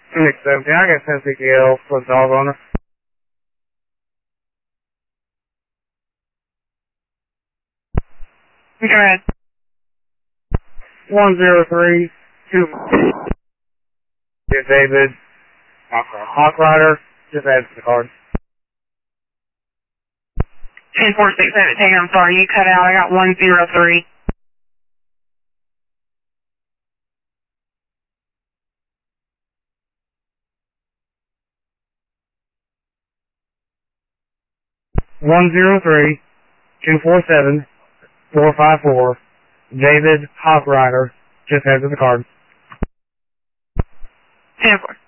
617, I got 10 CTL for the dog owner. Go ahead. 103 David Hawk Rider, just add to the card. 10417, I'm sorry, you cut out. I got 103. One zero three 247 454 David Hawk Rider, just add to the card. 10-4.